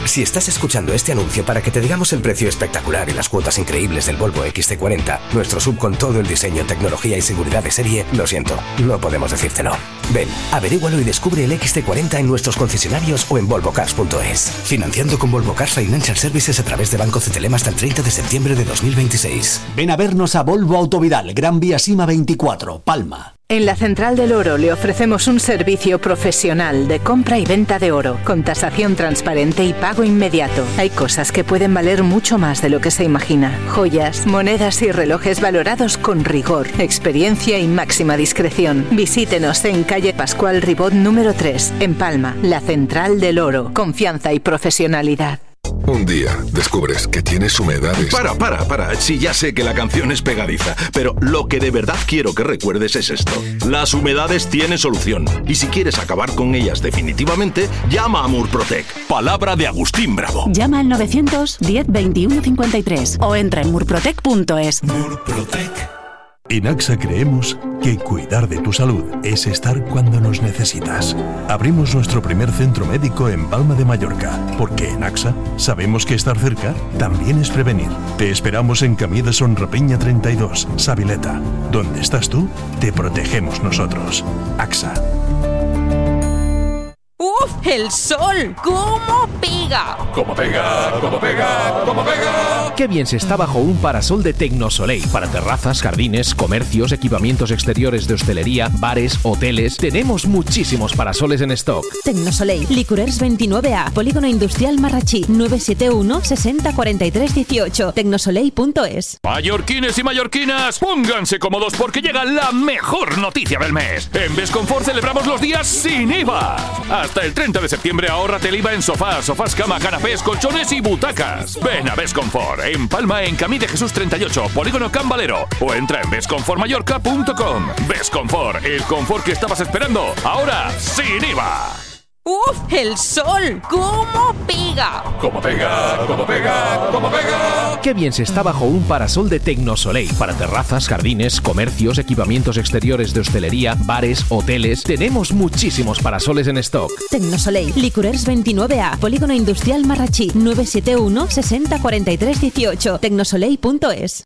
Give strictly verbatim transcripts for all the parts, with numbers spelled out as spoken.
Si estás escuchando este anuncio para que te digamos el precio espectacular y las cuotas increíbles del Volvo equis ce cuarenta, nuestro sub con todo el diseño, tecnología y seguridad de serie, lo siento, no podemos decírtelo. Ven, averígualo y descubre el equis ce cuarenta en nuestros concesionarios o en volvo cars punto es. Financiando con Volvo Cars Financial Services a través de Banco Cetelem hasta el treinta de septiembre de dos mil veintiséis. Ven a vernos a Volvo Autovidal, Gran Vía Sima veinticuatro, Palma. En la Central del Oro le ofrecemos un servicio profesional de compra y venta de oro, con tasación transparente y pago inmediato. Hay cosas que pueden valer mucho más de lo que se imagina. Joyas, monedas y relojes valorados con rigor, experiencia y máxima discreción. Visítenos en calle Pascual Ribot número tres, en Palma. La Central del Oro. Confianza y profesionalidad. Un día descubres que tienes humedades. Para, para, para. Sí, ya sé que la canción es pegadiza, pero lo que de verdad quiero que recuerdes es esto. Las humedades tienen solución. Y si quieres acabar con ellas definitivamente, llama a Murprotec. Palabra de Agustín Bravo. Llama al novecientos diez veintiuno cincuenta y tres o entra en murprotec punto es. Murprotec. En AXA creemos que cuidar de tu salud es estar cuando nos necesitas. Abrimos nuestro primer centro médico en Palma de Mallorca, porque en AXA sabemos que estar cerca también es prevenir. Te esperamos en Camí de Son Rapeña treinta y dos, Sabileta. Donde estás tú, te protegemos nosotros. AXA. ¡Uf! ¡El sol! ¿Cómo pega? ¡Cómo pega! ¡Cómo pega! ¡Cómo pega! Qué bien se está bajo un parasol de Tecnosoleil. Para terrazas, jardines, comercios, equipamientos exteriores de hostelería, bares, hoteles. Tenemos muchísimos parasoles en stock. Tecnosoleil, Licurers veintinueve A, Polígono Industrial Marrachí, nueve siete uno, sesenta cuarenta y tres dieciocho, tecnosoleil punto es. Mallorquines y mallorquinas, pónganse cómodos porque llega la mejor noticia del mes. En Besconfort celebramos los días sin I V A. Hasta el treinta de septiembre ahórrate el I V A en sofás, sofás, cama, canapés, colchones y butacas. Ven a Besconfort, en Palma, en Camí de Jesús treinta y ocho, Polígono Can Valero, o entra en besconfort mallorca punto com. Besconfort, el confort que estabas esperando, ahora sin I V A. ¡Uf! ¡El sol! ¿Cómo pega? ¡Cómo pega! ¡Cómo pega! ¡Cómo pega! Qué bien se está bajo un parasol de Tecnosoleil. Para terrazas, jardines, comercios, equipamientos exteriores de hostelería, bares, hoteles. Tenemos muchísimos parasoles en stock. Tecnosoleil, Licurers veintinueve A, Polígono Industrial Marrachí, nueve siete uno, sesenta cuarenta y tres dieciocho, tecnosoleil punto es.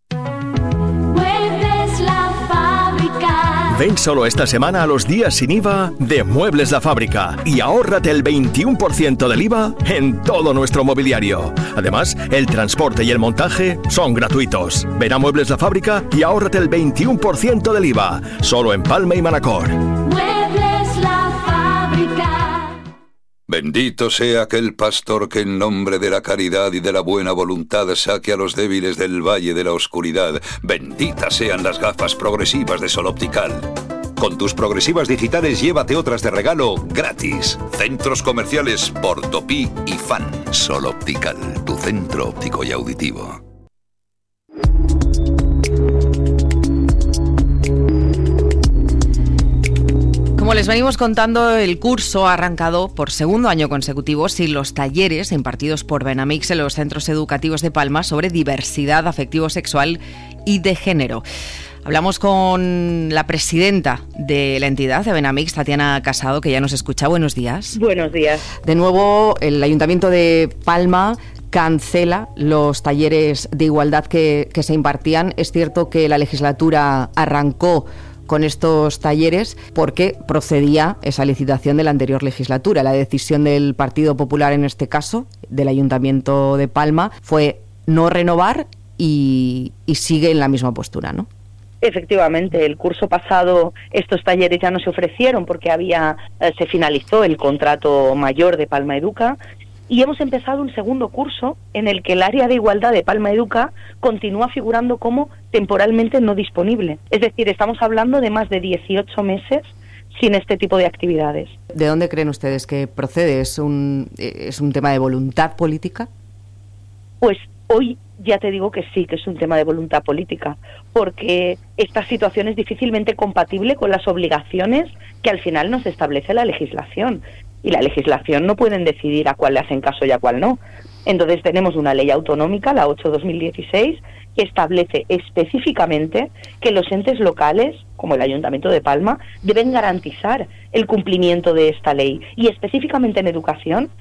Ven solo esta semana a los días sin I V A de Muebles La Fábrica y ahórrate el veintiuno por ciento del I V A en todo nuestro mobiliario. Además, el transporte y el montaje son gratuitos. Ven a Muebles La Fábrica y ahórrate el veintiuno por ciento del I V A, solo en Palma y Manacor. Muebles La Fábrica. Bendito sea aquel pastor que en nombre de la caridad y de la buena voluntad saque a los débiles del valle de la oscuridad. Benditas sean las gafas progresivas de Sol Optical. Con tus progresivas digitales llévate otras de regalo gratis. Centros comerciales Portopí y Fan. Sol Optical, tu centro óptico y auditivo. Como les venimos contando, el curso ha arrancado por segundo año consecutivo sin los talleres impartidos por Benamix en los centros educativos de Palma sobre diversidad afectivo-sexual y de género. Hablamos con la presidenta de la entidad de Benamix, Tatiana Casado, que ya nos escucha. Buenos días. Buenos días. De nuevo, el Ayuntamiento de Palma cancela los talleres de igualdad que, que se impartían. Es cierto que la legislatura arrancó con estos talleres porque procedía esa licitación de la anterior legislatura. La decisión del Partido Popular, en este caso, del Ayuntamiento de Palma, fue no renovar y, y sigue en la misma postura, ¿no? Efectivamente, el curso pasado estos talleres ya no se ofrecieron porque había eh, se finalizó el contrato mayor de Palma Educa y hemos empezado un segundo curso en el que el área de igualdad de Palma Educa continúa figurando como temporalmente no disponible. Es decir, estamos hablando de más de dieciocho meses sin este tipo de actividades. ¿De dónde creen ustedes que procede? ¿Es un, es un tema de voluntad política? Pues hoy ya te digo que sí, que es un tema de voluntad política, porque esta situación es difícilmente compatible con las obligaciones que al final nos establece la legislación. Y la legislación no pueden decidir a cuál le hacen caso y a cuál no. Entonces tenemos una ley autonómica, la ocho barra dos mil dieciséis, que establece específicamente que los entes locales, como el Ayuntamiento de Palma, deben garantizar el cumplimiento de esta ley. Y específicamente en educación,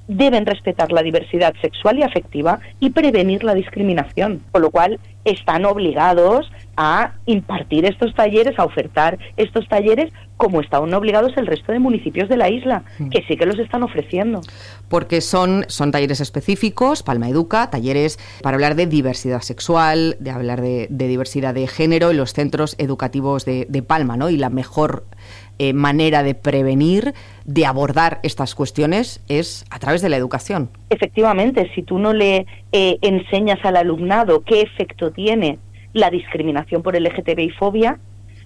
deben respetar la diversidad sexual y afectiva y prevenir la discriminación, con lo cual están obligados a impartir estos talleres, a ofertar estos talleres, como están obligados el resto de municipios de la isla, que sí que los están ofreciendo. Porque son, son talleres específicos, Palma Educa, talleres para hablar de diversidad sexual, de hablar de, de diversidad de género en los centros educativos de, de Palma, ¿no? Y la mejor eh, manera de prevenir, de abordar estas cuestiones es a través de la educación. Efectivamente, si tú no le eh, enseñas al alumnado qué efecto tiene la discriminación por L G T B I fobia,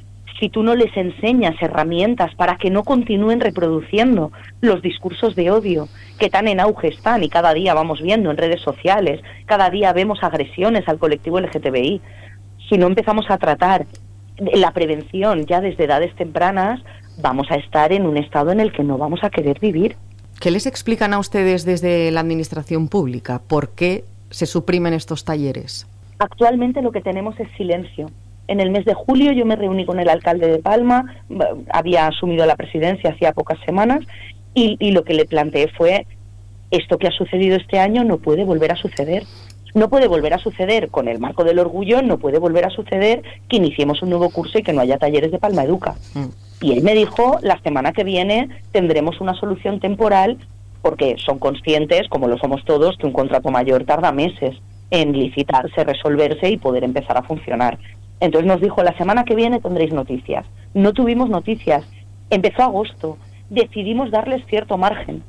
si tú no les enseñas herramientas para que no continúen reproduciendo los discursos de odio que tan en auge están y cada día vamos viendo en redes sociales, cada día vemos agresiones al colectivo L G T B I, si no empezamos a tratar la prevención ya desde edades tempranas, vamos a estar en un estado en el que no vamos a querer vivir. ¿Qué les explican a ustedes desde la administración pública? ¿Por qué se suprimen estos talleres? Actualmente lo que tenemos es silencio. En el mes de julio yo me reuní con el alcalde de Palma, había asumido la presidencia hacía pocas semanas, y, y lo que le planteé fue, esto que ha sucedido este año no puede volver a suceder. No puede volver a suceder con el marco del orgullo, no puede volver a suceder que iniciemos un nuevo curso y que no haya talleres de Palma Educa. Mm. Y él me dijo, la semana que viene tendremos una solución temporal, porque son conscientes, como lo somos todos, que un contrato mayor tarda meses en licitarse, resolverse y poder empezar a funcionar. Entonces nos dijo, la semana que viene tendréis noticias. No tuvimos noticias. Empezó agosto. Decidimos darles cierto margen.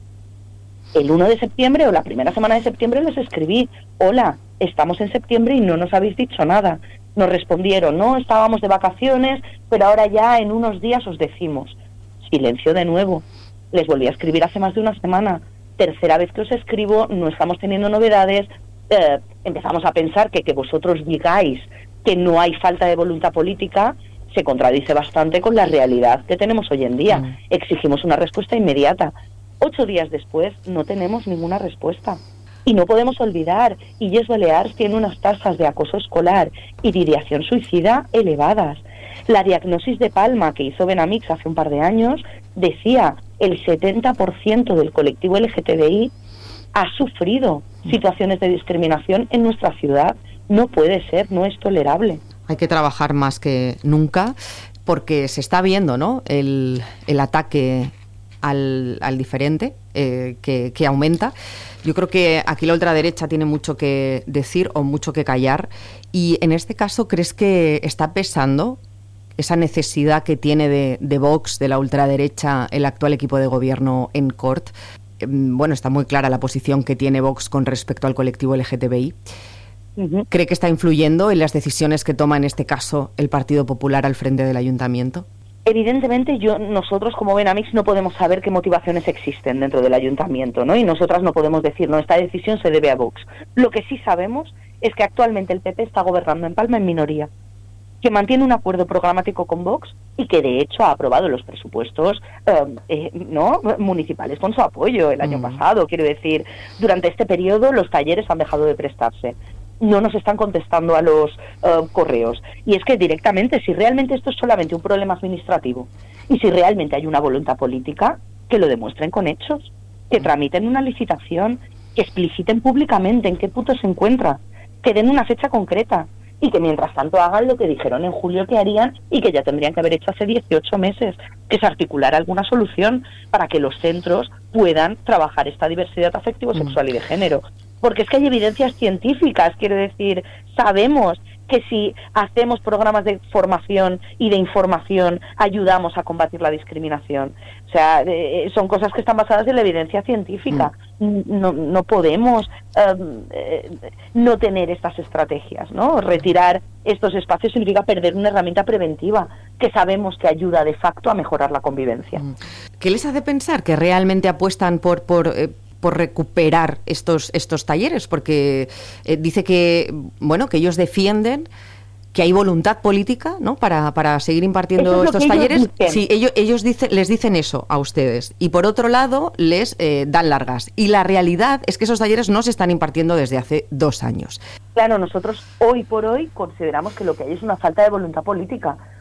El uno de septiembre o la primera semana de septiembre les escribí, hola, estamos en septiembre y no nos habéis dicho nada. Nos respondieron, no, estábamos de vacaciones, pero ahora ya en unos días os decimos. Silencio de nuevo. Les volví a escribir hace más de una semana. Tercera vez que os escribo, no estamos teniendo novedades. Eh, empezamos a pensar que que vosotros digáis que no hay falta de voluntad política se contradice bastante con la realidad que tenemos hoy en día. Mm. Exigimos una respuesta inmediata. Ocho días después no tenemos ninguna respuesta. Y no podemos olvidar, Illes Balears tiene unas tasas de acoso escolar y de ideación suicida elevadas. La diagnosis de Palma que hizo Benamix hace un par de años decía el setenta por ciento del colectivo L G T B I ha sufrido situaciones de discriminación en nuestra ciudad. No puede ser, no es tolerable. Hay que trabajar más que nunca porque se está viendo, ¿no?, el, el ataque al, al diferente eh, que, que aumenta. Yo creo que aquí la ultraderecha tiene mucho que decir o mucho que callar, y en este caso, ¿crees que está pesando esa necesidad que tiene de, de Vox, de la ultraderecha, el actual equipo de gobierno en Cort? Eh, bueno, está muy clara la posición que tiene Vox con respecto al colectivo L G T B I. Uh-huh. ¿Cree que está influyendo en las decisiones que toma en este caso el Partido Popular al frente del Ayuntamiento? Evidentemente, yo nosotros como Benamix no podemos saber qué motivaciones existen dentro del ayuntamiento, ¿no? Y nosotras no podemos decir, no, esta decisión se debe a Vox. Lo que sí sabemos es que actualmente el P P está gobernando en Palma en minoría, que mantiene un acuerdo programático con Vox y que de hecho ha aprobado los presupuestos eh, eh, no municipales con su apoyo el año mm. pasado. Quiero decir, durante este periodo los talleres han dejado de prestarse. No nos están contestando a los uh, correos. Y es que directamente, si realmente esto es solamente un problema administrativo y si realmente hay una voluntad política, que lo demuestren con hechos, que tramiten una licitación, que expliciten públicamente en qué punto se encuentra, que den una fecha concreta y que mientras tanto hagan lo que dijeron en julio que harían y que ya tendrían que haber hecho hace dieciocho meses, que se articulara alguna solución para que los centros puedan trabajar esta diversidad afectivo, sexual y de género. Porque es que hay evidencias científicas, quiero decir, sabemos que si hacemos programas de formación y de información ayudamos a combatir la discriminación. O sea, eh, son cosas que están basadas en la evidencia científica. Mm. No, no podemos um, eh, no tener estas estrategias, ¿no? Retirar estos espacios significa perder una herramienta preventiva que sabemos que ayuda de facto a mejorar la convivencia. ¿Qué les hace pensar que realmente apuestan por... por eh... por recuperar estos estos talleres? Porque eh, dice que bueno que ellos defienden que hay voluntad política, ¿no?, para, para seguir impartiendo estos talleres. Sí, ellos ellos dicen, les dicen eso a ustedes y por otro lado les eh, dan largas, y la realidad es que esos talleres no se están impartiendo desde hace dos años. Claro, nosotros hoy por hoy consideramos que lo que hay es una falta de voluntad política,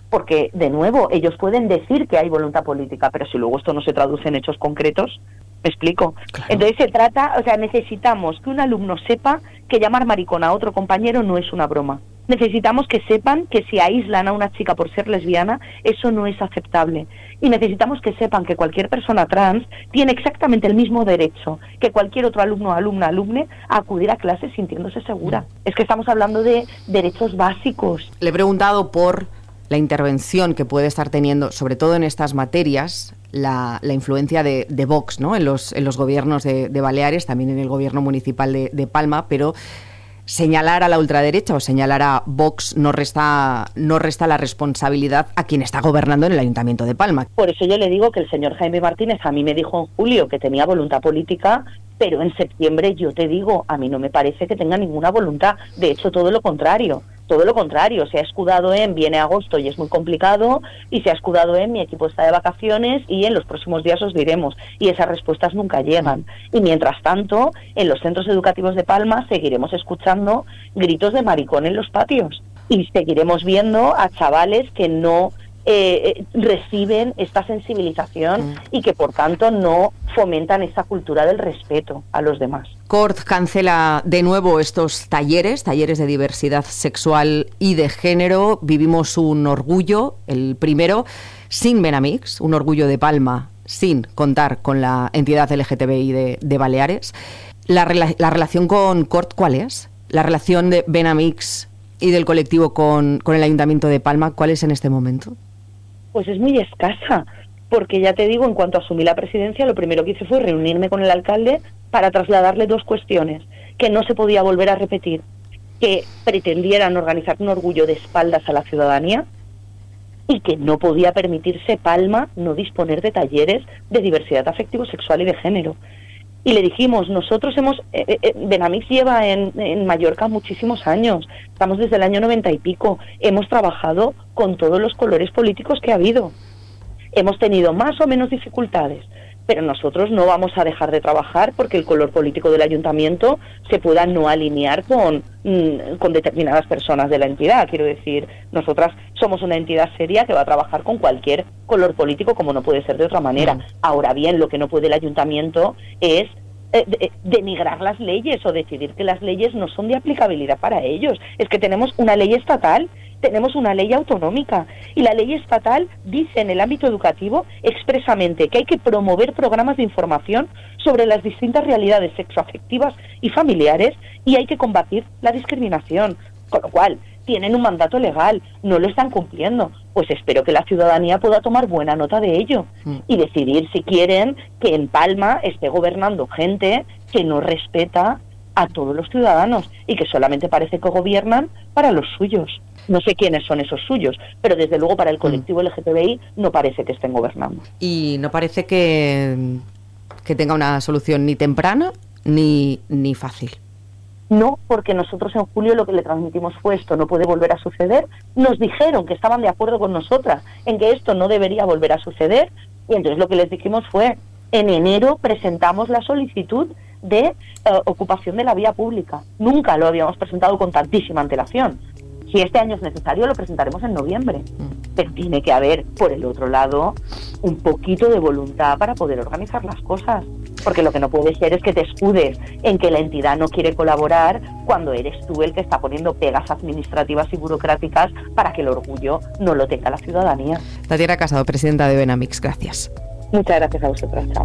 porque, de nuevo, ellos pueden decir que hay voluntad política, pero si luego esto no se traduce en hechos concretos, ¿me explico? Claro. Entonces se trata, o sea, necesitamos que un alumno sepa que llamar maricón a otro compañero no es una broma. Necesitamos que sepan que si aíslan a una chica por ser lesbiana, eso no es aceptable. Y necesitamos que sepan que cualquier persona trans tiene exactamente el mismo derecho que cualquier otro alumno, alumna, alumne a acudir a clases sintiéndose segura. Es que estamos hablando de derechos básicos. Le he preguntado por la intervención que puede estar teniendo, sobre todo en estas materias, la, la influencia de, de Vox, ¿no? En los, en los gobiernos de, de Baleares, también en el gobierno municipal de, de Palma, pero señalar a la ultraderecha o señalar a Vox no resta, no resta la responsabilidad a quien está gobernando en el Ayuntamiento de Palma. Por eso yo le digo que el señor Jaime Martínez a mí me dijo en julio que tenía voluntad política, pero en septiembre yo te digo, a mí no me parece que tenga ninguna voluntad. De hecho, todo lo contrario. Todo lo contrario, se ha escudado en viene agosto y es muy complicado, y se ha escudado en mi equipo está de vacaciones y en los próximos días os diremos, y esas respuestas nunca llegan. Y mientras tanto, en los centros educativos de Palma seguiremos escuchando gritos de maricón en los patios y seguiremos viendo a chavales que no eh, reciben esta sensibilización y que por tanto no fomentan esa cultura del respeto a los demás. Cort cancela de nuevo estos talleres, talleres de diversidad sexual y de género. Vivimos un orgullo, el primero, sin Benamix, un orgullo de Palma, sin contar con la entidad L G T B I de, de Baleares. La, rela- la relación con Cort, ¿cuál es? La relación de Benamix y del colectivo con, con el Ayuntamiento de Palma, ¿cuál es en este momento? Pues es muy escasa, porque ya te digo, en cuanto asumí la presidencia, lo primero que hice fue reunirme con el alcalde para trasladarle dos cuestiones que no se podía volver a repetir, que pretendieran organizar un orgullo de espaldas a la ciudadanía y que no podía permitirse Palma no disponer de talleres de diversidad afectivo-sexual y de género. Y le dijimos, nosotros hemos, eh, eh, Benamix lleva en, en Mallorca muchísimos años, estamos desde el año noventa y pico, hemos trabajado con todos los colores políticos que ha habido. Hemos tenido más o menos dificultades, pero nosotros no vamos a dejar de trabajar porque el color político del ayuntamiento se pueda no alinear con, mmm, con determinadas personas de la entidad. Quiero decir, nosotras somos una entidad seria que va a trabajar con cualquier color político, como no puede ser de otra manera. Mm. Ahora bien, lo que no puede el ayuntamiento es eh, de, denigrar las leyes o decidir que las leyes no son de aplicabilidad para ellos. Es que tenemos una ley estatal, tenemos una ley autonómica y la ley estatal dice en el ámbito educativo expresamente que hay que promover programas de información sobre las distintas realidades sexoafectivas y familiares y hay que combatir la discriminación, con lo cual tienen un mandato legal, no lo están cumpliendo. Pues espero que la ciudadanía pueda tomar buena nota de ello mm. y decidir si quieren que en Palma esté gobernando gente que no respeta a todos los ciudadanos y que solamente parece que gobiernan para los suyos. No sé quiénes son esos suyos, pero desde luego para el colectivo L G T B I no parece que estén gobernando. Y no parece que, que tenga una solución ni temprana ni, ni fácil. No, porque nosotros en julio lo que le transmitimos fue esto no puede volver a suceder. Nos dijeron que estaban de acuerdo con nosotras en que esto no debería volver a suceder y entonces lo que les dijimos fue en enero presentamos la solicitud de uh, ocupación de la vía pública. Nunca lo habíamos presentado con tantísima antelación. Si este año es necesario, lo presentaremos en noviembre. Pero tiene que haber, por el otro lado, un poquito de voluntad para poder organizar las cosas. Porque lo que no puede ser es que te escudes en que la entidad no quiere colaborar cuando eres tú el que está poniendo pegas administrativas y burocráticas para que el orgullo no lo tenga la ciudadanía. Tatiana Casado, presidenta de Benamix, gracias. Muchas gracias a vosotras. Chao.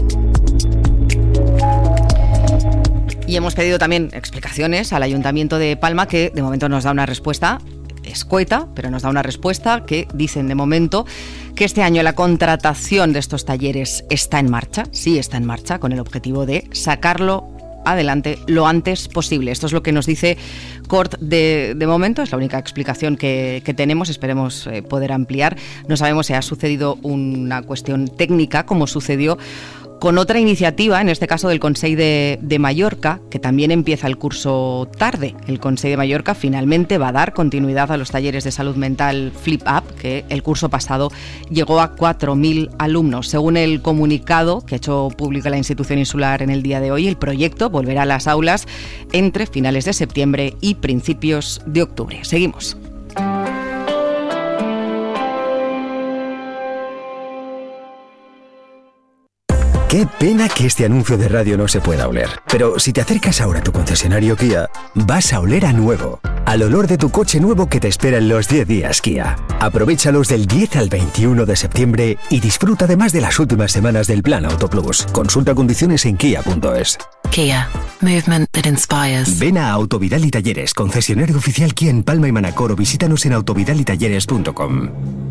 Y hemos pedido también explicaciones al Ayuntamiento de Palma, que de momento nos da una respuesta escueta, pero nos da una respuesta que dicen de momento que este año la contratación de estos talleres está en marcha, sí está en marcha, con el objetivo de sacarlo adelante lo antes posible. Esto es lo que nos dice Cort de, de momento, es la única explicación que, que tenemos, esperemos eh, poder ampliar. No sabemos si ha sucedido una cuestión técnica, como sucedió con otra iniciativa, en este caso del Consell de, de Mallorca, que también empieza el curso tarde. El Consell de Mallorca finalmente va a dar continuidad a los talleres de salud mental Flip Up, que el curso pasado llegó a cuatro mil alumnos. Según el comunicado que ha hecho pública la institución insular en el día de hoy, el proyecto volverá a las aulas entre finales de septiembre y principios de octubre. Seguimos. Qué pena que este anuncio de radio no se pueda oler. Pero si te acercas ahora a tu concesionario Kia, vas a oler a nuevo. Al olor de tu coche nuevo que te espera en los diez días Kia. Aprovéchalos del diez al veintiuno de septiembre y disfruta además de las últimas semanas del Plan Auto Plus. Consulta condiciones en kia punto es. Kia. Movement that inspires. Ven a Autovidal y Talleres, concesionario oficial Kia en Palma y Manacor, o visítanos en autovidal y talleres punto com.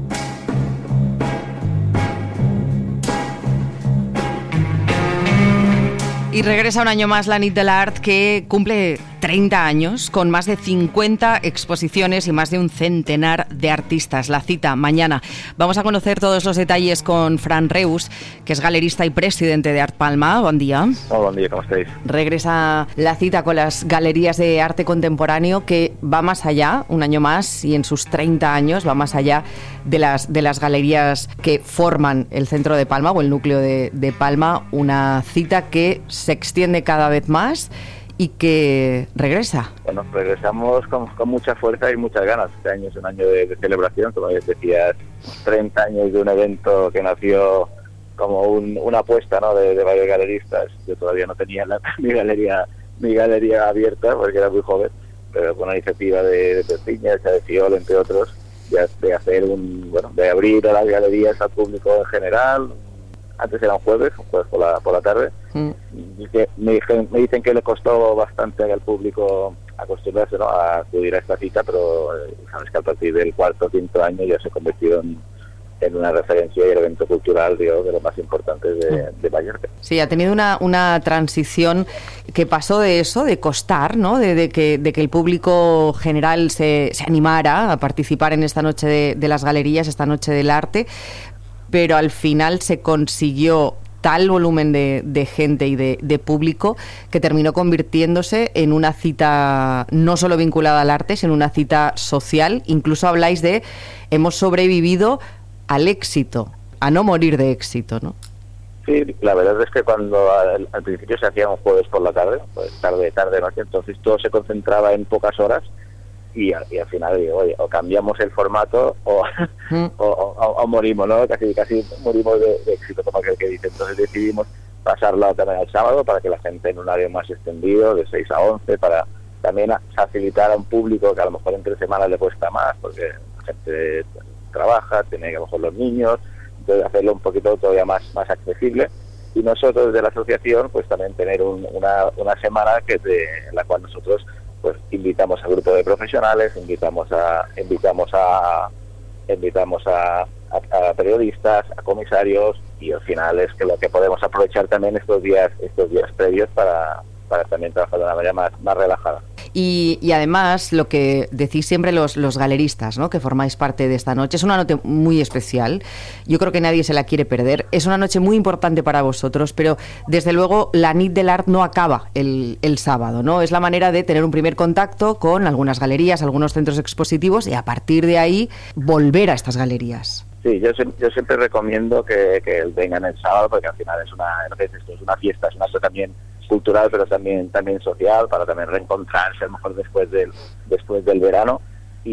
Y regresa un año más la Nit de l'Art, que cumple treinta años, con más de cincuenta exposiciones y más de un centenar de artistas. La cita mañana. Vamos a conocer todos los detalles con Fran Reus, que es galerista y presidente de Art Palma. Buen día. Oh, buen día, ¿cómo estáis? Regresa la cita con las galerías de arte contemporáneo, que va más allá, un año más, y en sus treinta años va más allá de las, de las galerías que forman el centro de Palma o el núcleo de, de Palma. Una cita que se extiende cada vez más y que regresa. Bueno, regresamos con, con mucha fuerza y muchas ganas. Este año es un año de, de celebración, como decías, treinta años de un evento que nació como un, una apuesta, ¿no?, de, de varios galeristas. Yo todavía no tenía la, mi galería mi galería abierta porque era muy joven, pero con una iniciativa de, de Perpiña, de Fiol, entre otros, de, de hacer un, bueno, de abrir a las galerías al público en general. Antes era un jueves, un jueves por la, por la tarde. Mm. Y que me, dicen, me dicen que le costó bastante al público acostumbrarse, ¿no?, a acudir a esta cita, pero eh, sabes que a partir del cuarto o quinto año ya se convirtió en, en una referencia y el evento cultural, digo, de los más importantes de, de Mallorca. Sí, ha tenido una, una transición que pasó de eso, de costar, ¿no?, de, de, que, de que el público general se, se animara a participar en esta noche de, de las galerías, esta noche del arte, pero al final se consiguió tal volumen de, de gente y de, de público que terminó convirtiéndose en una cita no solo vinculada al arte, sino una cita social. Incluso habláis de hemos sobrevivido al éxito, a no morir de éxito, ¿no? Sí, la verdad es que cuando al, al principio se hacía un jueves por la tarde, pues tarde, tarde, noche, entonces todo se concentraba en pocas horas. Y, y al final digo, oye, o cambiamos el formato o, mm. o, o, o morimos, ¿no? Casi casi morimos de, de éxito, como aquel que dice. Entonces decidimos pasarla también al sábado para que la gente en un horario más extendido, de seis a once, para también facilitar a un público que a lo mejor entre semanas le cuesta más, porque la gente trabaja, tiene a lo mejor los niños, entonces hacerlo un poquito todavía más, más accesible. Y nosotros desde la asociación, pues también tener un, una, una semana que de, en la cual nosotros pues invitamos a grupos de profesionales, invitamos a invitamos a invitamos a, a, a periodistas, a comisarios, y al final es que lo que podemos aprovechar también estos días estos días previos para, para también trabajar de una manera más, más relajada. Y, y además, lo que decís siempre los, los galeristas, ¿no?, que formáis parte de esta noche, es una noche muy especial. Yo creo que nadie se la quiere perder. Es una noche muy importante para vosotros, pero desde luego la Nit de l'Art no acaba el, el sábado, ¿no? Es la manera de tener un primer contacto con algunas galerías, algunos centros expositivos, y a partir de ahí volver a estas galerías. Sí, yo, yo siempre recomiendo que, que vengan el sábado, porque al final es una, es una fiesta, es una cosa también cultural, pero también también social, para también reencontrarse a lo mejor después del después del verano,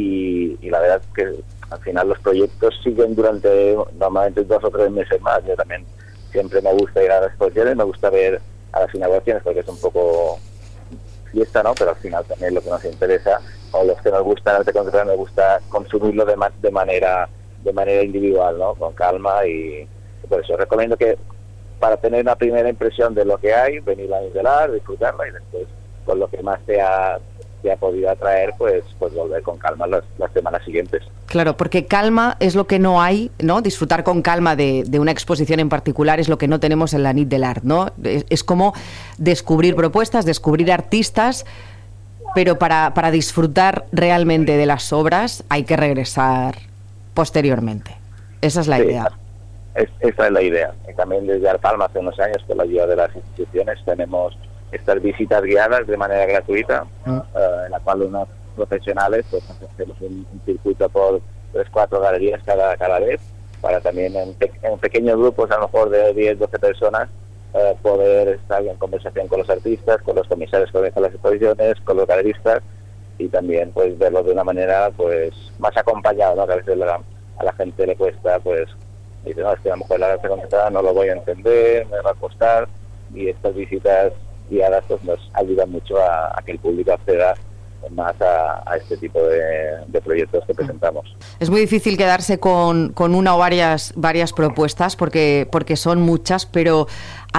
y, y la verdad es que al final los proyectos siguen durante normalmente dos o tres meses más. Yo también siempre me gusta ir a las exposiciones, me gusta ver a las inauguraciones porque es un poco fiesta, ¿no? Pero al final también lo que nos interesa, o los que nos gusta el arte contemporáneo, nos gusta consumirlo de, ma- de manera de manera individual, ¿no?, con calma, y por eso recomiendo que para tener una primera impresión de lo que hay, venir a Nit de l'Art, disfrutarla, y después con lo que más te ha, te ha podido atraer, pues pues volver con calma las, las semanas siguientes. Claro, porque calma es lo que no hay, ¿no? Disfrutar con calma de, de una exposición en particular es lo que no tenemos en la Nit de l'Art, ¿no? Es, es como descubrir propuestas, descubrir artistas, pero para, para disfrutar realmente de las obras hay que regresar posteriormente. Esa es la sí, idea. Es, esa es la idea. Y también desde Art Palma, hace unos años, con la ayuda de las instituciones, tenemos estas visitas guiadas de manera gratuita, mm. uh, en la cual unos profesionales pues hacemos un, un circuito por tres, cuatro galerías cada, cada vez, para también en, pe- en pequeños grupos, a lo mejor de diez, doce personas, uh, poder estar en conversación con los artistas, con los comisarios que organizan las exposiciones, con los galeristas, y también pues verlo de una manera pues más acompañado, ¿no? Que a veces la, a la gente le cuesta pues Y dice, no, es que a lo mejor la arte contemporánea no lo voy a entender, me va a costar, y estas visitas guiadas pues nos ayudan mucho a, a que el público acceda más a, a este tipo de, de proyectos que presentamos. Es muy difícil quedarse con, con una o varias varias propuestas porque, porque son muchas, pero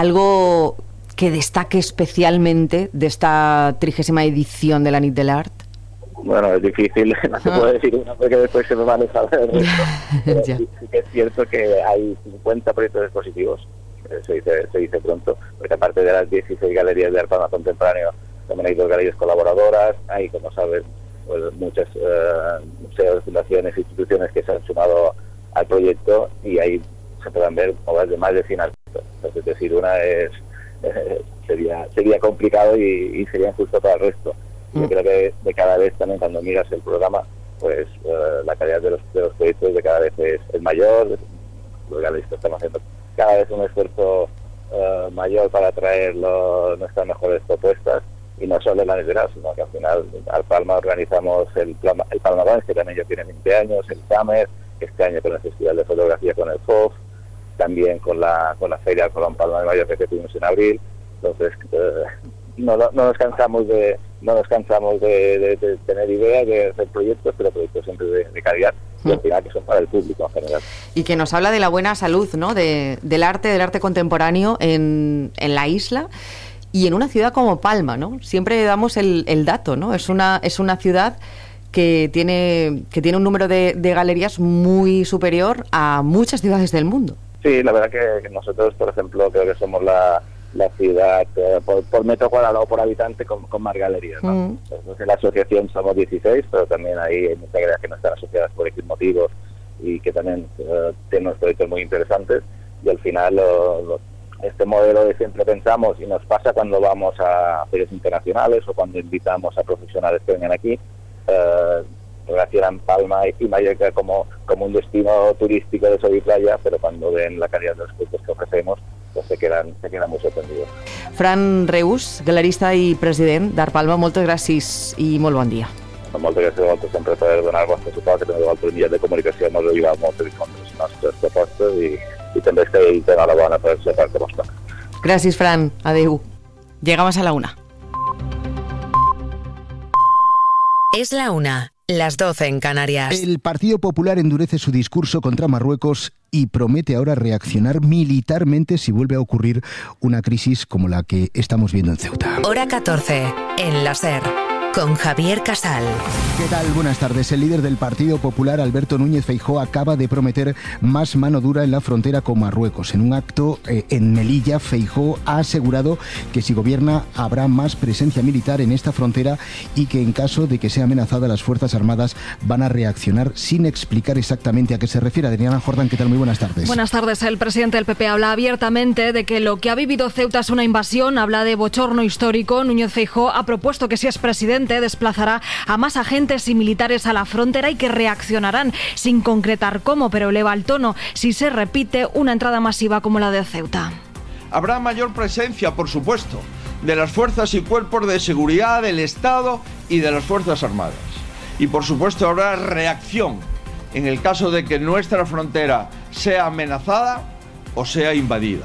algo que destaque especialmente de esta trigésima edición de la Nit de l'Art. Bueno, es difícil, no se puede decir una porque después se me van a saber el resto. Pero sí, sí que es cierto que hay cincuenta proyectos expositivos, se dice, se dice pronto, porque aparte de las dieciséis galerías de arte contemporáneo, también hay dos galerías colaboradoras, hay, como sabes, pues, muchas uh, museos, fundaciones, instituciones que se han sumado al proyecto, y ahí se pueden ver obras de más de cien artistas. Es decir, una es eh, sería sería complicado y, y sería injusto para el resto. Yo creo que de cada vez también, cuando miras el programa, pues uh, la calidad de los, de los proyectos de cada vez es, es mayor. Los galeristas estamos haciendo cada vez un esfuerzo uh, mayor para traer lo, nuestras mejores propuestas, y no solo en la Nit, sino que al final al Palma organizamos el, el Palma Dance, que también ya tiene veinte años, el Summer, este año con el Festival de Fotografía con el F O F, también con la con la Feria Colón Palma de Mallorca que tuvimos en abril. Entonces eh, no, no nos cansamos de no nos cansamos de, de, de tener ideas, de hacer proyectos, pero proyectos siempre de, de calidad, y al final que son para el público en general. Y que nos habla de la buena salud, ¿no? De, del arte, del arte contemporáneo en, en la isla. Y en una ciudad como Palma, ¿no? Siempre damos el, el dato, ¿no? Es una es una ciudad que tiene que tiene un número de, de galerías muy superior a muchas ciudades del mundo. Sí, la verdad que nosotros, por ejemplo, creo que somos la, la ciudad eh, por, por metro cuadrado o por habitante con, con más galerías, ¿no? Mm. Entonces, en la asociación somos dieciséis, pero también hay muchas galerías que no están asociadas por X motivos y que también eh, tienen unos proyectos muy interesantes, y al final lo, lo este modelo de siempre pensamos, y nos pasa cuando vamos a ferias internacionales o cuando invitamos a profesionales que vengan aquí, eh, relacionan Palma y Mallorca como, como un destino turístico de sol y playa, pero cuando ven la calidad de los productos que ofrecemos, pues se quedan, se quedan muy sorprendidos. Fran Reus, galerista i president d'Art Palma, moltes gràcies i molt bon dia. Moltes gràcies a vosaltres sempre per donar el vostre suport, que també vosaltres mitjans de comunicació ens heu ajudat molt a difondre les nostres propostes, i y tendréis que ir a la buena para separar que nos toca. Gracias, Fran. Adeu. Llegamos a la una. Es la una, las doce en Canarias. El Partido Popular endurece su discurso contra Marruecos y promete ahora reaccionar militarmente si vuelve a ocurrir una crisis como la que estamos viendo en Ceuta. Hora catorce, en la SER. Con Javier Casal. ¿Qué tal? Buenas tardes. El líder del Partido Popular, Alberto Núñez Feijóo, acaba de prometer más mano dura en la frontera con Marruecos. En un acto eh, en Melilla, Feijóo ha asegurado que si gobierna habrá más presencia militar en esta frontera y que en caso de que sea amenazada las Fuerzas Armadas van a reaccionar sin explicar exactamente a qué se refiere. Adriana Jordán, ¿qué tal? Muy buenas tardes. Buenas tardes. El presidente del P P habla abiertamente de que lo que ha vivido Ceuta es una invasión, habla de bochorno histórico. Núñez Feijóo ha propuesto que si es presidente desplazará a más agentes y militares a la frontera y que reaccionarán sin concretar cómo, pero eleva el tono si se repite una entrada masiva como la de Ceuta. Habrá mayor presencia, por supuesto, de las fuerzas y cuerpos de seguridad del Estado y de las Fuerzas Armadas. Y por supuesto habrá reacción en el caso de que nuestra frontera sea amenazada o sea invadida.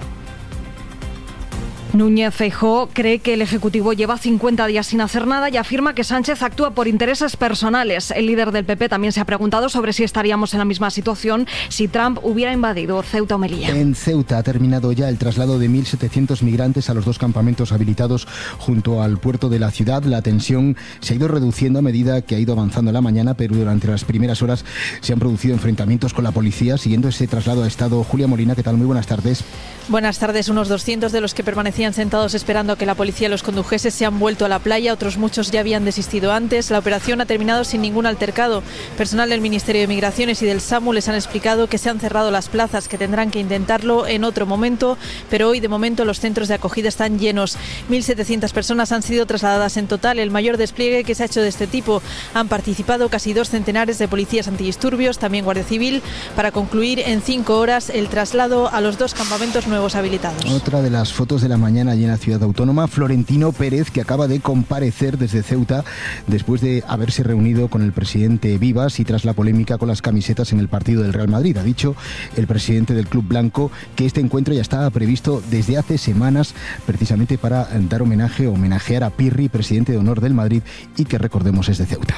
Núñez Feijóo cree que el Ejecutivo lleva cincuenta días sin hacer nada y afirma que Sánchez actúa por intereses personales. El líder del P P también se ha preguntado sobre si estaríamos en la misma situación si Trump hubiera invadido Ceuta o Melilla. En Ceuta ha terminado ya el traslado de mil setecientos migrantes a los dos campamentos habilitados junto al puerto de la ciudad. La tensión se ha ido reduciendo a medida que ha ido avanzando la mañana, pero durante las primeras horas se han producido enfrentamientos con la policía. Siguiendo ese traslado ha estado Julia Molina. ¿Qué tal? Muy buenas tardes. Buenas tardes. Unos doscientos de los que permanecían sentados esperando a que la policía los condujese se han vuelto a la playa, otros muchos ya habían desistido antes. La operación ha terminado sin ningún altercado. Personal del Ministerio de Migraciones y del SAMU les han explicado que se han cerrado las plazas, que tendrán que intentarlo en otro momento, pero hoy de momento los centros de acogida están llenos. mil setecientas personas han sido trasladadas en total, el mayor despliegue que se ha hecho de este tipo. Han participado casi dos centenares de policías antidisturbios, también Guardia Civil, para concluir en cinco horas el traslado a los dos campamentos nuevos habilitados. Otra de las fotos de la mañana mañana allí en la ciudad autónoma. Florentino Pérez, que acaba de comparecer desde Ceuta después de haberse reunido con el presidente Vivas y tras la polémica con las camisetas en el partido del Real Madrid. Ha dicho el presidente del Club Blanco que este encuentro ya estaba previsto desde hace semanas, precisamente para dar homenaje, homenajear a Pirri, presidente de honor del Madrid, y que recordemos es de Ceuta.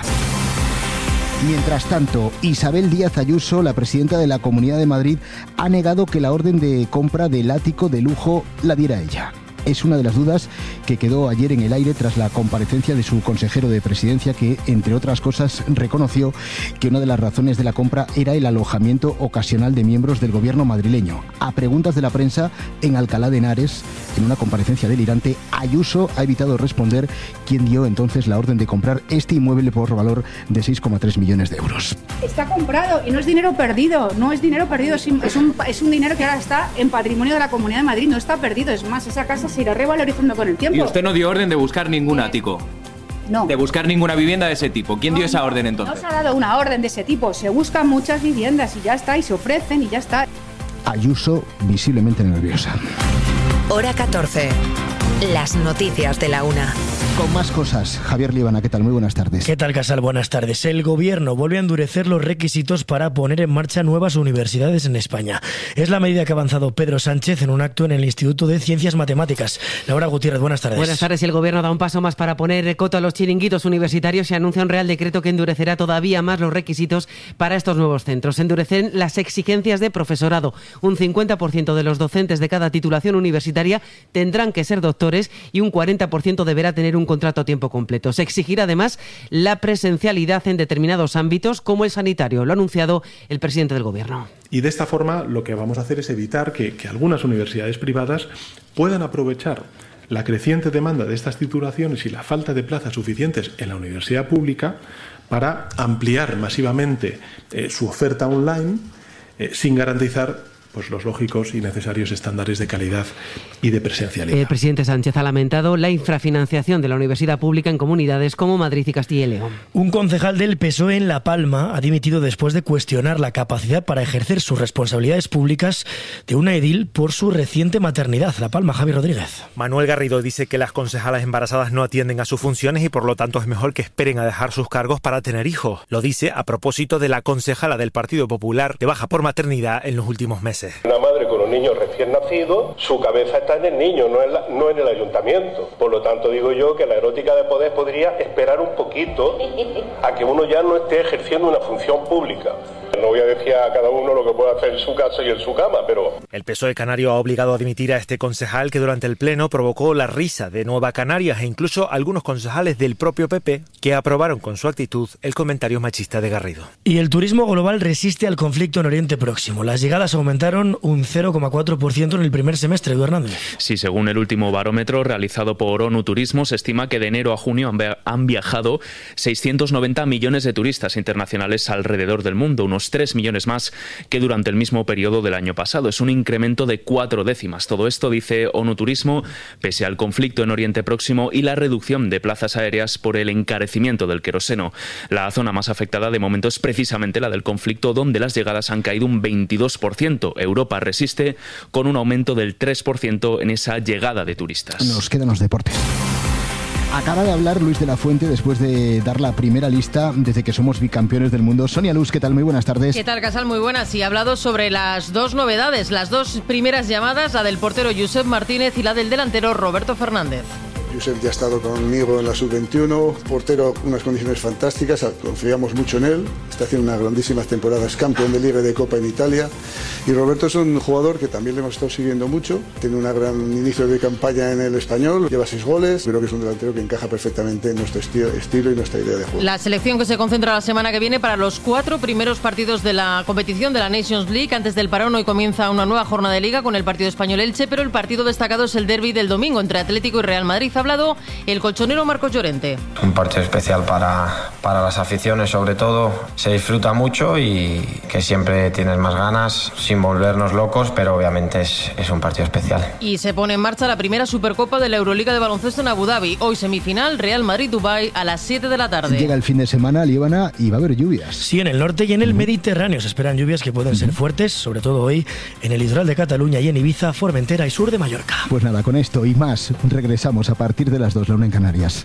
Mientras tanto, Isabel Díaz Ayuso, la presidenta de la Comunidad de Madrid, ha negado que la orden de compra del ático de lujo la diera ella. Es una de las dudas que quedó ayer en el aire tras la comparecencia de su consejero de presidencia, que, entre otras cosas, reconoció que una de las razones de la compra era el alojamiento ocasional de miembros del gobierno madrileño. A preguntas de la prensa en Alcalá de Henares, en una comparecencia delirante, Ayuso ha evitado responder quién dio entonces la orden de comprar este inmueble por valor de seis coma tres millones de euros. Está comprado y no es dinero perdido, no es dinero perdido, es un, es un dinero que ahora está en patrimonio de la Comunidad de Madrid, no está perdido, es más, esa casa se irá revalorizando con el tiempo. Y usted no dio orden de buscar ningún ático. No. De buscar ninguna vivienda de ese tipo. ¿Quién no, dio esa no, orden entonces? No se ha dado una orden de ese tipo, se buscan muchas viviendas y ya está, y se ofrecen y ya está. Ayuso visiblemente nerviosa. Hora catorce. Las noticias de la una. Con más cosas, Javier Líbana, ¿qué tal? Muy buenas tardes. ¿Qué tal, Casal? Buenas tardes. El Gobierno vuelve a endurecer los requisitos para poner en marcha nuevas universidades en España. Es la medida que ha avanzado Pedro Sánchez en un acto en el Instituto de Ciencias Matemáticas. Laura Gutiérrez, buenas tardes. Buenas tardes. El Gobierno da un paso más para poner coto a los chiringuitos universitarios y anuncia un real decreto que endurecerá todavía más los requisitos para estos nuevos centros. Endurecen las exigencias de profesorado. Un cincuenta por ciento de los docentes de cada titulación universitaria tendrán que ser doctores y un cuarenta por ciento deberá tener un contrato a tiempo completo. Se exigirá además la presencialidad en determinados ámbitos, como el sanitario. Lo ha anunciado el presidente del Gobierno. Y de esta forma lo que vamos a hacer es evitar que, que algunas universidades privadas puedan aprovechar la creciente demanda de estas titulaciones y la falta de plazas suficientes en la universidad pública para ampliar masivamente eh, su oferta online eh, sin garantizar pues los lógicos y necesarios estándares de calidad y de presencialidad. El presidente Sánchez ha lamentado la infrafinanciación de la universidad pública en comunidades como Madrid y Castilla y León. Un concejal del P S O E en La Palma ha dimitido después de cuestionar la capacidad para ejercer sus responsabilidades públicas de una edil por su reciente maternidad. La Palma, Javier Rodríguez. Manuel Garrido dice que las concejalas embarazadas no atienden a sus funciones y por lo tanto es mejor que esperen a dejar sus cargos para tener hijos. Lo dice a propósito de la concejala del Partido Popular de baja por maternidad en los últimos meses. Una madre con un niño recién nacido, su cabeza está en el niño, no en, la, no en el ayuntamiento. Por lo tanto, digo yo que la erótica de poder podría esperar un poquito a que uno ya no esté ejerciendo una función pública. No voy a decir a cada uno lo que puede hacer en su casa y en su cama, pero... El P S O E canario ha obligado a dimitir a este concejal que durante el pleno provocó la risa de Nueva Canarias e incluso algunos concejales del propio P P que aprobaron con su actitud el comentario machista de Garrido. Y el turismo global resiste al conflicto en Oriente Próximo. Las llegadas aumentaron un cero coma cuatro por ciento en el primer semestre, Edu Hernández. Sí, según el último barómetro realizado por ONU Turismo, se estima que de enero a junio han viajado seiscientos noventa millones de turistas internacionales alrededor del mundo, unos tres millones más que durante el mismo periodo del año pasado. Es un incremento de cuatro décimas. Todo esto, dice ONU Turismo, pese al conflicto en Oriente Próximo y la reducción de plazas aéreas por el encarecimiento del queroseno. La zona más afectada de momento es precisamente la del conflicto, donde las llegadas han caído un veintidós por ciento. Europa resiste con un aumento del tres por ciento en esa llegada de turistas. Nos quedan los deportes. Acaba de hablar Luis de la Fuente después de dar la primera lista desde que somos bicampeones del mundo. Sonia Luz, ¿qué tal? Muy buenas tardes. ¿Qué tal, Casal? Muy buenas. Y ha hablado sobre las dos novedades, las dos primeras llamadas, la del portero Josep Martínez y la del delantero Roberto Fernández. Josep ya ha estado conmigo en la sub veintiuno, portero, unas condiciones fantásticas, confiamos mucho en él, está haciendo una grandísima temporada, es campeón de Liga y de Copa en Italia. Y Roberto es un jugador que también le hemos estado siguiendo mucho, tiene un gran inicio de campaña en el Español, lleva seis goles, creo que es un delantero que encaja perfectamente en nuestro estilo, estilo y nuestra idea de juego. La selección que se concentra la semana que viene para los cuatro primeros partidos de la competición de la Nations League. Antes del parón hoy comienza una nueva jornada de Liga con el partido español Elche, pero el partido destacado es el derbi del domingo entre Atlético y Real Madrid. Ha hablado el colchonero Marcos Llorente. Un partido especial para, para las aficiones, sobre todo. Se disfruta mucho y que siempre tienes más ganas, sin volvernos locos, pero obviamente es, es un partido especial. Y se pone en marcha la primera Supercopa de la Euroliga de baloncesto en Abu Dhabi. Hoy semifinal, Real Madrid-Dubái a las siete de la tarde. Llega el fin de semana, Líbana, y va a haber lluvias. Sí, en el norte y en el Mediterráneo se esperan lluvias que pueden ser fuertes, sobre todo hoy en el litoral de Cataluña y en Ibiza, Formentera y sur de Mallorca. Pues nada, con esto y más regresamos a partir de las dos, la una en Canarias.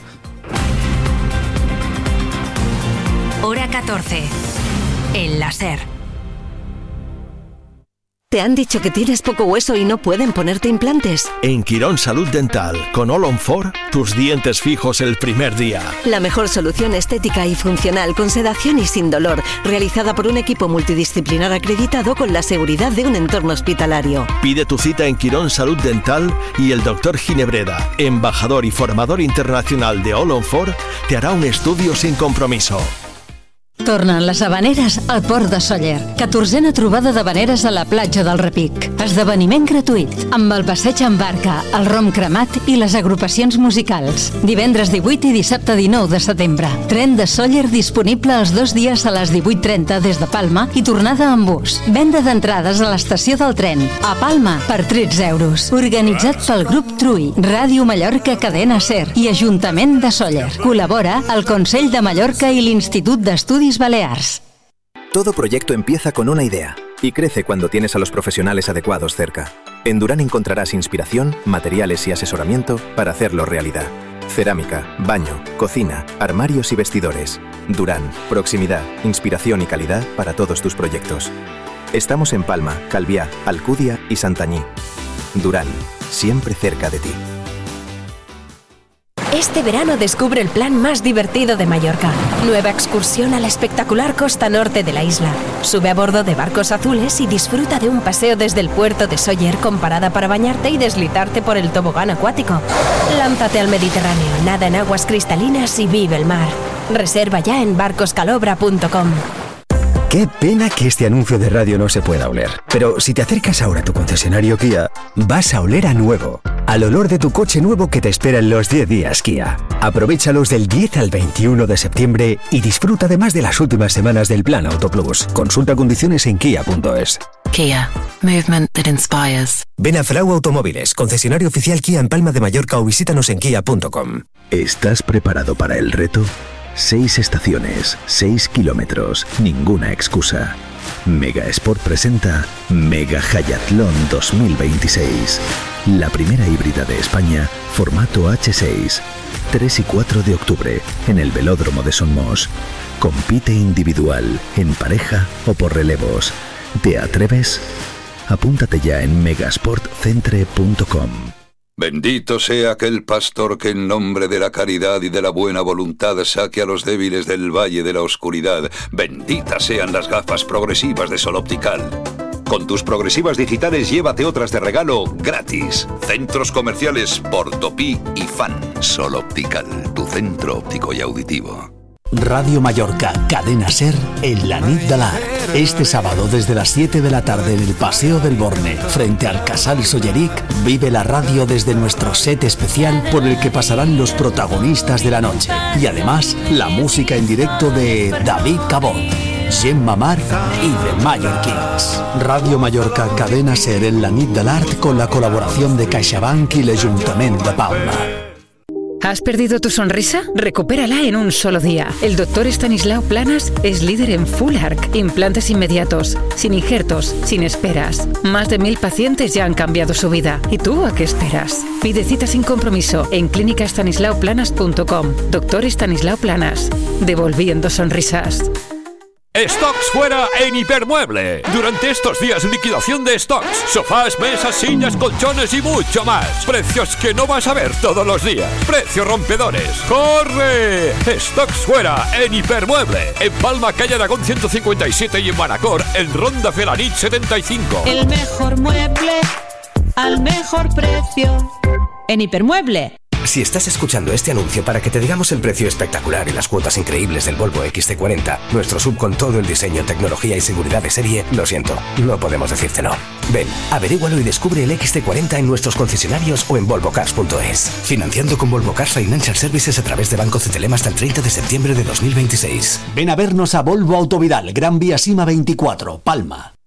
Hora catorce. El láser. ¿Te han dicho que tienes poco hueso y no pueden ponerte implantes? En Quirón Salud Dental, con All on Four, tus dientes fijos el primer día. La mejor solución estética y funcional con sedación y sin dolor, realizada por un equipo multidisciplinar acreditado con la seguridad de un entorno hospitalario. Pide tu cita en Quirón Salud Dental y el doctor Ginebreda, embajador y formador internacional de All on Four, te hará un estudio sin compromiso. Tornen les Havaneres al Port de Sóller. catorzena trobada d'Havaneres a la platja del Repic. Esdeveniment gratuït, amb el passeig en barca, el rom cremat i les agrupacions musicals. Divendres divuit i dissabte dinou de setembre. Tren de Sóller disponible els dos dies a les divuit trenta des de Palma i tornada en bus. Venda d'entrades a l'estació del tren. A Palma, per tretze euros. Organitzat pel grup Trui, Ràdio Mallorca Cadena Ser i Ajuntament de Sóller. Col·labora el Consell de Mallorca i l'Institut d'Estudis Balears. Todo proyecto empieza con una idea y crece cuando tienes a los profesionales adecuados cerca. En Durán encontrarás inspiración, materiales y asesoramiento para hacerlo realidad. Cerámica, baño, cocina, armarios y vestidores. Durán, proximidad, inspiración y calidad para todos tus proyectos. Estamos en Palma, Calviá, Alcudia y Santañí. Durán, siempre cerca de ti. Este verano descubre el plan más divertido de Mallorca. Nueva excursión a la espectacular costa norte de la isla. Sube a bordo de barcos azules y disfruta de un paseo desde el puerto de Sóller con parada para bañarte y deslizarte por el tobogán acuático. Lánzate al Mediterráneo, nada en aguas cristalinas y vive el mar. Reserva ya en barcos calobra punto com. Qué pena que este anuncio de radio no se pueda oler. Pero si te acercas ahora a tu concesionario Kia, vas a oler a nuevo. Al olor de tu coche nuevo que te espera en los diez días Kia. Aprovéchalos del diez al veintiuno de septiembre y disfruta además de las últimas semanas del Plan Auto Plus. Consulta condiciones en kia punto es. Kia. Movement that inspires. Ven a Frau Automóviles, concesionario oficial Kia en Palma de Mallorca o visítanos en kia punto com. ¿Estás preparado para el reto? Seis estaciones, seis kilómetros, ninguna excusa. Mega Sport presenta Mega Hayatlón dos mil veintiséis. La primera híbrida de España, formato hache seis. tres y cuatro de octubre, en el Velódromo de Somos. Compite individual, en pareja o por relevos. ¿Te atreves? Apúntate ya en megasportcentre punto com. Bendito sea aquel pastor que en nombre de la caridad y de la buena voluntad saque a los débiles del valle de la oscuridad. Benditas sean las gafas progresivas de Sol Optical. Con tus progresivas digitales llévate otras de regalo gratis. Centros comerciales Portopí y Fan. Sol Optical, tu centro óptico y auditivo. Radio Mallorca, Cadena Ser, en la nit de l'Art. Este sábado desde las siete de la tarde en el Paseo del Borne, frente al Casal Solleric, vive la radio desde nuestro set especial por el que pasarán los protagonistas de la noche. Y además, la música en directo de David Cabot, Gemma Mar y The Mallorquins. Radio Mallorca, Cadena Ser, en la nit de l'Art con la colaboración de CaixaBank y l'Ajuntament de Palma. ¿Has perdido tu sonrisa? Recupérala en un solo día. El doctor Estanislao Planas es líder en Full Arc, implantes inmediatos, sin injertos, sin esperas. Más de mil pacientes ya han cambiado su vida. ¿Y tú a qué esperas? Pide cita sin compromiso en clínica estanislao planas punto com. Doctor Estanislao Planas, devolviendo sonrisas. Stocks fuera en Hipermueble. Durante estos días liquidación de stocks, sofás, mesas, sillas, colchones y mucho más. Precios que no vas a ver todos los días. Precios rompedores. ¡Corre! Stocks fuera en Hipermueble. En Palma, calle Aragón ciento cincuenta y siete y en Manacor, en Ronda Felanich setenta y cinco. El mejor mueble al mejor precio. En Hipermueble. Si estás escuchando este anuncio para que te digamos el precio espectacular y las cuotas increíbles del Volvo X C cuarenta, nuestro sub con todo el diseño, tecnología y seguridad de serie, lo siento, no podemos decírtelo. Ven, averígualo y descubre el X C cuarenta en nuestros concesionarios o en volvo cars punto es. Financiando con Volvo Cars Financial Services a través de Banco Cetelem hasta el treinta de septiembre de dos mil veintiséis. Ven a vernos a Volvo Autovidal, Gran Vía Sima veinticuatro, Palma.